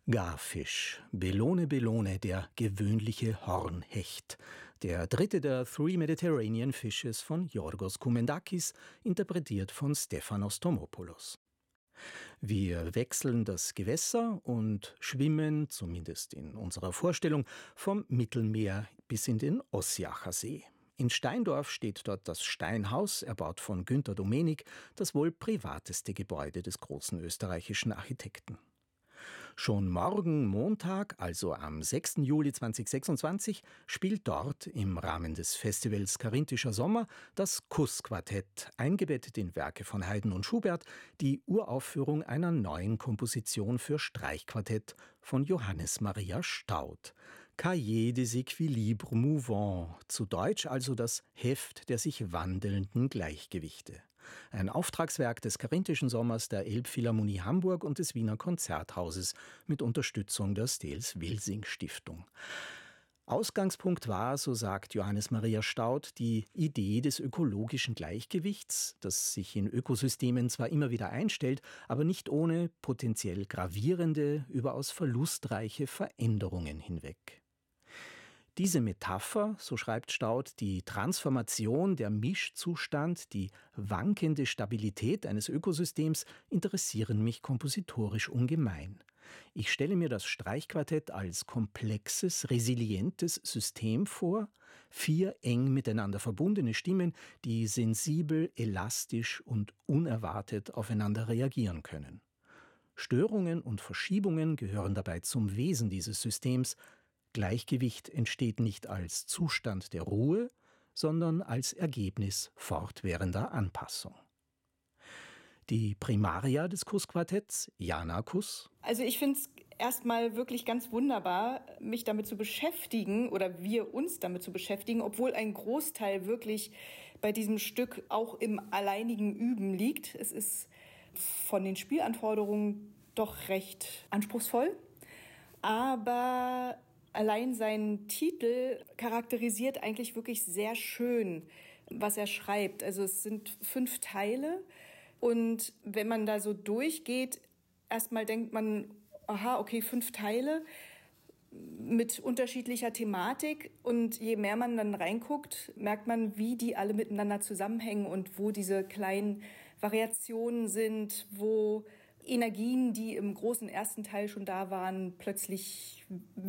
Garfisch, Belone Belone, der gewöhnliche Hornhecht. Der dritte der Three Mediterranean Fishes von Yorgos Koumendakis, interpretiert von Stefanos Tomopoulos. Wir wechseln das Gewässer und schwimmen, zumindest in unserer Vorstellung, vom Mittelmeer bis in den Ossiacher See. In Steindorf steht dort das Steinhaus, erbaut von Günter Domenik, das wohl privateste Gebäude des großen österreichischen Architekten. Schon morgen Montag, also am 6. Juli 2026, spielt dort im Rahmen des Festivals Carinthischer Sommer das Kuss-Quartett, eingebettet in Werke von Haydn und Schubert, die Uraufführung einer neuen Komposition für Streichquartett von Johannes Maria Staudt. Cahiers des équilibres mouvants, zu Deutsch also das Heft der sich wandelnden Gleichgewichte. Ein Auftragswerk des Carinthischen Sommers der Elbphilharmonie Hamburg und des Wiener Konzerthauses mit Unterstützung der Stels-Wilsing-Stiftung. Ausgangspunkt war, so sagt Johannes Maria Staudt, die Idee des ökologischen Gleichgewichts, das sich in Ökosystemen zwar immer wieder einstellt, aber nicht ohne potenziell gravierende, überaus verlustreiche Veränderungen hinweg. Diese Metapher, so schreibt Staudt, die Transformation, der Mischzustand, die wankende Stabilität eines Ökosystems interessieren mich kompositorisch ungemein. Ich stelle mir das Streichquartett als komplexes, resilientes System vor, 4 eng miteinander verbundene Stimmen, die sensibel, elastisch und unerwartet aufeinander reagieren können. Störungen und Verschiebungen gehören dabei zum Wesen dieses Systems. Gleichgewicht entsteht nicht als Zustand der Ruhe, sondern als Ergebnis fortwährender Anpassung. Die Primaria des Kuss-Quartetts, Jana Kuss. Also ich finde es erstmal wirklich ganz wunderbar, mich damit zu beschäftigen oder wir uns damit zu beschäftigen, obwohl ein Großteil wirklich bei diesem Stück auch im alleinigen Üben liegt. Es ist von den Spielanforderungen doch recht anspruchsvoll, aber allein sein Titel charakterisiert eigentlich wirklich sehr schön, was er schreibt. Also es sind 5 Teile und wenn man da so durchgeht, erstmal denkt man, aha, okay, 5 Teile mit unterschiedlicher Thematik und je mehr man dann reinguckt, merkt man, wie die alle miteinander zusammenhängen und wo diese kleinen Variationen sind, wo Energien, die im großen ersten Teil schon da waren, plötzlich